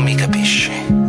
mi capisci.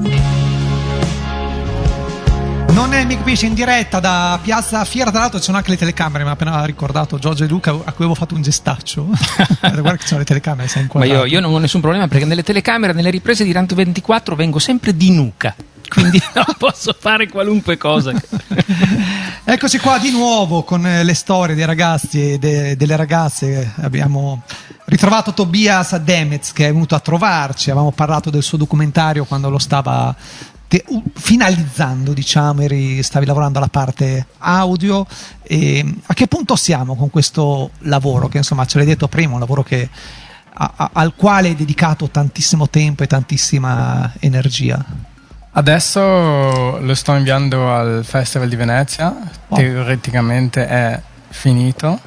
Non è Mi capisci in diretta da Piazza Fiera, tra l'altro ci sono anche le telecamere, mi ha appena ricordato Giorgio e Luca a cui avevo fatto un gestaccio. Guarda che ci sono le telecamere, sei inquadrato. Ma io non ho nessun problema, perché nelle telecamere, nelle riprese di Rant 24 vengo sempre di nuca, quindi posso fare qualunque cosa. Eccoci qua di nuovo con le storie dei ragazzi e delle ragazze. Abbiamo ritrovato Tobias Demets, che è venuto a trovarci, avevamo parlato del suo documentario quando lo stava finalizzando, diciamo, stavi lavorando alla parte audio. E a che punto siamo con questo lavoro che, insomma, ce l'hai detto prima, un lavoro che al quale hai dedicato tantissimo tempo e tantissima energia? Adesso lo sto inviando al Festival di Venezia, teoreticamente è finito,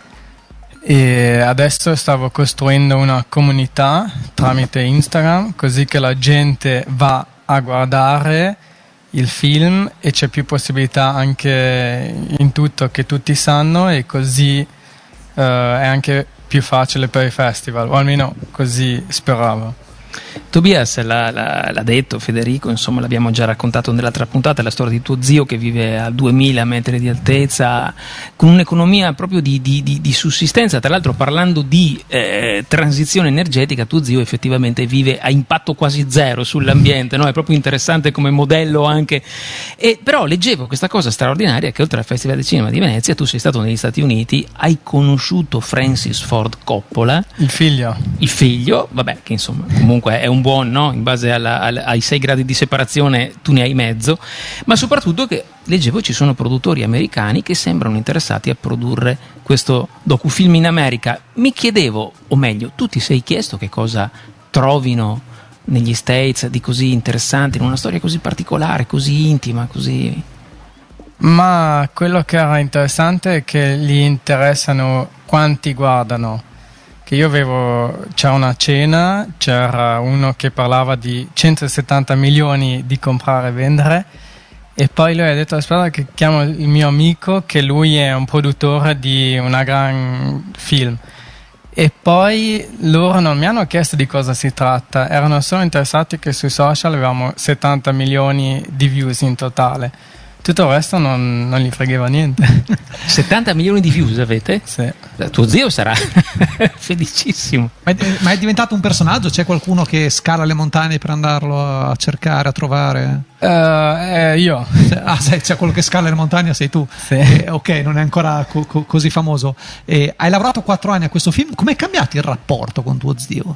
e adesso stavo costruendo una comunità tramite Instagram, così che la gente va a guardare il film e c'è più possibilità anche in tutto che tutti sanno, e così è anche più facile per i festival, o almeno così speravo. Tobias l'ha detto Federico, insomma l'abbiamo già raccontato nell'altra puntata, la storia di tuo zio che vive a 2000 metri di altezza con un'economia proprio di sussistenza. Tra l'altro, parlando di transizione energetica, tuo zio effettivamente vive a impatto quasi zero sull'ambiente, no? È proprio interessante come modello anche. Però leggevo questa cosa straordinaria, che oltre al Festival del Cinema di Venezia tu sei stato negli Stati Uniti, hai conosciuto Francis Ford Coppola, il figlio, vabbè, che insomma comunque è un buon, no? In base ai 6 gradi di separazione tu ne hai mezzo, ma soprattutto che leggevo ci sono produttori americani che sembrano interessati a produrre questo docufilm in America. Mi chiedevo, o meglio, tu ti sei chiesto che cosa trovino negli States di così interessante in una storia così particolare, così intima, così... Ma quello che era interessante è che gli interessano quanti guardano. Che c'era una cena, c'era uno che parlava di 170 milioni di comprare e vendere, e poi lui ha detto: aspetta che chiamo il mio amico, che lui è un produttore di una gran film, e poi loro non mi hanno chiesto di cosa si tratta, erano solo interessati che sui social avevamo 70 milioni di views in totale. Tutto il resto non gli fregava niente. 70 milioni di views avete? Sì. Tuo zio sarà felicissimo. Ma è diventato un personaggio? C'è qualcuno che scala le montagne per andarlo a cercare, a trovare? Io. C'è quello che scala le montagne, sei tu. Sì. Ok, non è ancora così famoso. Hai lavorato 4 anni a questo film. Com'è cambiato il rapporto con tuo zio?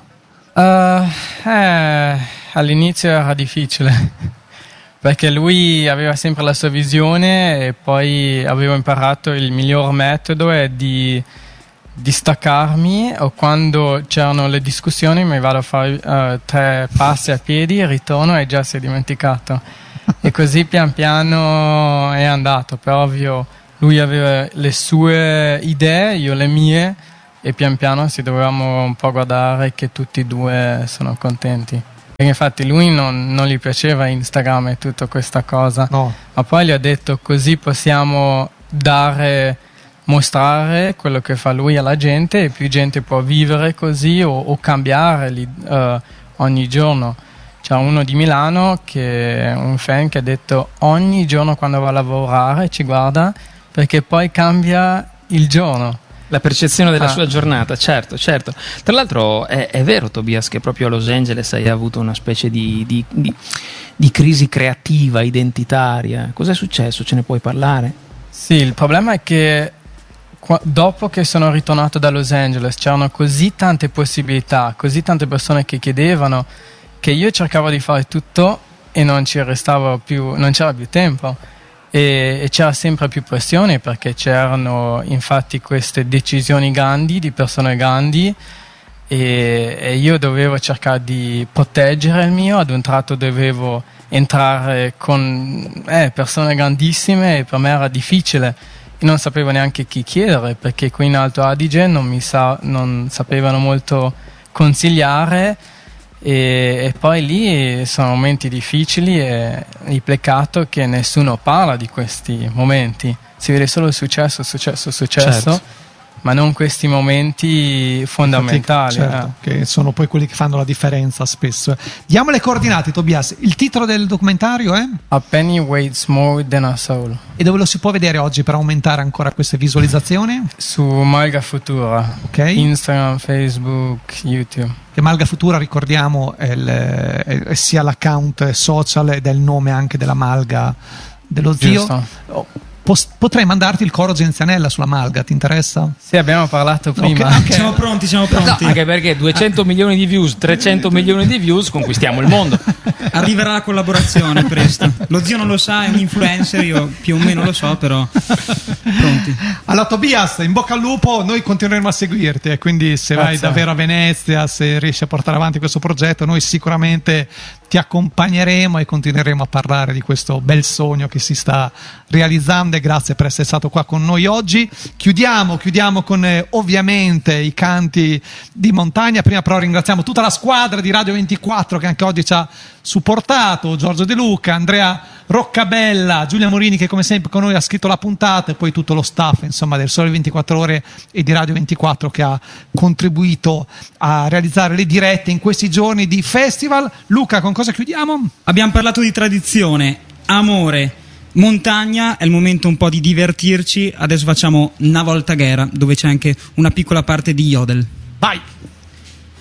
All'inizio era difficile. Perché lui aveva sempre la sua visione, e poi avevo imparato il miglior metodo è di staccarmi, o quando c'erano le discussioni mi vado a fare 3 passi a piedi, ritorno e già si è dimenticato. E così pian piano è andato. Per ovvio lui aveva le sue idee, io le mie, e pian piano si dovevamo un po' guardare che tutti e due sono contenti. Perché infatti lui non gli piaceva Instagram e tutta questa cosa, no. Ma poi gli ho detto: così possiamo mostrare quello che fa lui alla gente, e più gente può vivere così o cambiare ogni giorno. C'è uno di Milano che è un fan che ha detto: ogni giorno quando va a lavorare ci guarda, perché poi cambia il giorno. La percezione della sua giornata, certo. Tra l'altro è vero, Tobias, che proprio a Los Angeles hai avuto una specie di crisi creativa, identitaria. Cos'è successo? Ce ne puoi parlare? Sì, il problema è che dopo che sono ritornato da Los Angeles c'erano così tante possibilità, così tante persone che chiedevano, che io cercavo di fare tutto e non c'era più tempo. E c'era sempre più pressione, perché c'erano infatti queste decisioni grandi di persone grandi, e io dovevo cercare di proteggere il mio. Ad un tratto dovevo entrare con persone grandissime, e per me era difficile. Io non sapevo neanche chi chiedere, perché qui in Alto Adige non sapevano molto consigliare. E poi lì sono momenti difficili, e il peccato che nessuno parla di questi momenti, si vede solo il successo. Certo. ma non questi momenti fondamentali. Certo, che sono poi quelli che fanno la differenza spesso. Diamo le coordinate, Tobias. Il titolo del documentario è? A Penny Weighs More Than a Soul. E dove lo si può vedere oggi per aumentare ancora queste visualizzazioni? Su Malga Futura, Instagram, Facebook, YouTube. Che Malga Futura, ricordiamo, è sia l'account social ed è il nome anche della Malga dello zio. Giusto. Potrei mandarti il coro Genzianella sulla Malga, ti interessa? Sì, abbiamo parlato prima. Okay. Siamo pronti. No, anche perché 200 milioni di views, 300 milioni di views, conquistiamo il mondo. Arriverà la collaborazione presto. Lo zio non lo sa, è un influencer, io più o meno lo so, però pronti. Allora Tobias, in bocca al lupo, noi continueremo a seguirti e quindi se vai davvero a Venezia, se riesci a portare avanti questo progetto, noi sicuramente ti accompagneremo e continueremo a parlare di questo bel sogno che si sta realizzando, e grazie per essere stato qua con noi oggi. Chiudiamo con ovviamente i canti di montagna. Prima però ringraziamo tutta la squadra di Radio 24 che anche oggi ci ha supportato, Giorgio De Luca, Andrea Roccabella, Giulia Morini che come sempre con noi ha scritto la puntata, e poi tutto lo staff insomma del Sole 24 Ore e di Radio 24 che ha contribuito a realizzare le dirette in questi giorni di festival. Luca, con cosa chiudiamo? Abbiamo parlato di tradizione, amore, montagna, è il momento un po' di divertirci. Adesso facciamo Una volta Ghera, dove c'è anche una piccola parte di yodel. Vai!